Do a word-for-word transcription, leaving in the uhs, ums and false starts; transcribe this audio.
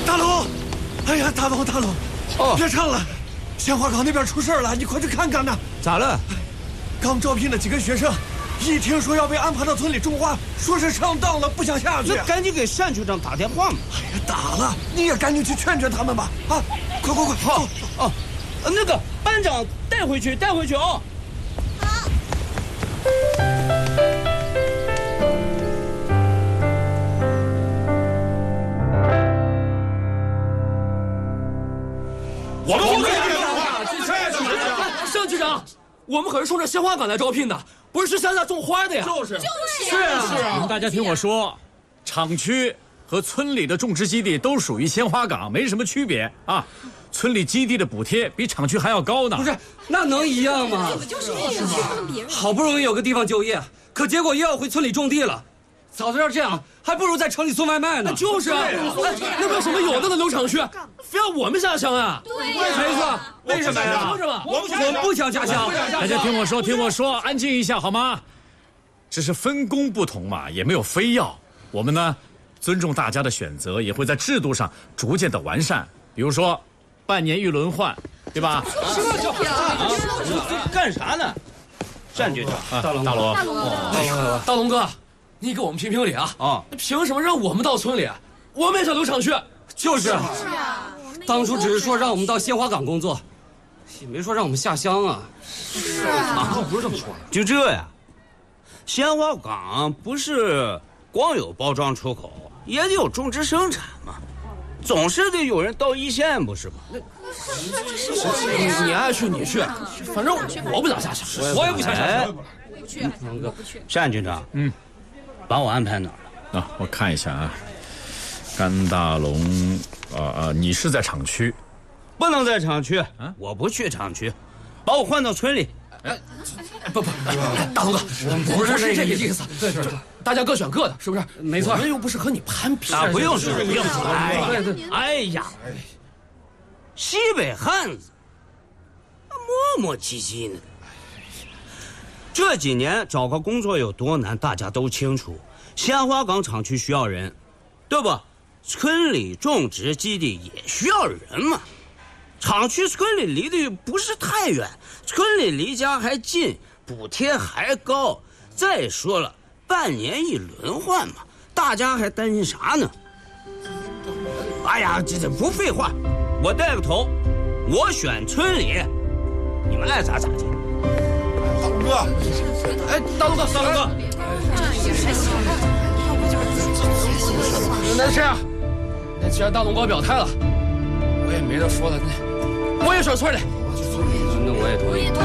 大龙，哎呀，大龙大龙，哦，别唱了，鲜花岗那边出事了，你快去看看呐！ 咋了？ 刚招聘的几个学生，一听说要被安排到村里种花，说是上当了，不想下去。 那赶紧给单局长打电话嘛！ 哎呀，打了，你也赶紧去劝劝他们吧！啊，快快快！ 好，哦，那个班长带回去，带回去哦。好。 我们不可以这样话，盛局长，我们可是冲着鲜花岗来招聘的，不是去乡下种花的呀。就是， 是啊，是啊。大家听我说，厂区和村里的种植基地都属于鲜花岗，没什么区别啊。村里基地的补贴比厂区还要高呢。 不是，那能一样吗？ 就是好不容易有个地方就业，可结果又要回村里种地了。早知道这样，还不如在城里送外卖呢。 就是啊，那为什么有的能留厂区，非要我们下乡呀？ 对呀，没错。为什么呀？ 是吧？ 我们不想下乡。 大家听我说，听我说，安静一下好吗？只是分工不同嘛，也没有非要。我们呢，尊重大家的选择，也会在制度上逐渐的完善。比如说，半年一轮换，对吧？ 是就干啥呢？单局长， 大龙，大龙， 大龙哥。你给我们评评理啊！啊，凭什么让我们到村里？我们也想留厂区。 就是。 是啊， 当初只是说让我们到鲜花岗工作，也没说让我们下乡啊。 是啊， 不是这么说的。就这呀，鲜花岗不是光有包装出口，也得有种植生产嘛，总是得有人到一线，不是吗？ 你爱去你去，反正我不想下乡，我也不想下乡。 我不去，我不去。 单局长，嗯。把我安排哪儿了？啊，我看一下啊，甘大龙，啊啊，你是在厂区， 不能在厂区啊！我不去厂区，把我换到村里。 哎，不不，大龙哥，不是这个意思。对对对，大家各选各的，是不是？ 没错， 我们又不是和你攀比。 啊，不用说，不用说。 哎哎呀，西北汉子，磨磨唧唧呢。这几年找个工作有多难，大家都清楚。鲜花岗厂区需要人，对吧？村里种植基地也需要人嘛。厂区村里离得不是太远，村里离家还近，补贴还高。再说了，半年一轮换嘛，大家还担心啥呢？哎呀，这这不废话，我带个头，我选村里，你们爱咋咋地。 大龙哥， 哎，大龙哥，大龙哥，那这样，那既然大龙哥表态了，我也没得说了，那我也选村里。 那我也同意。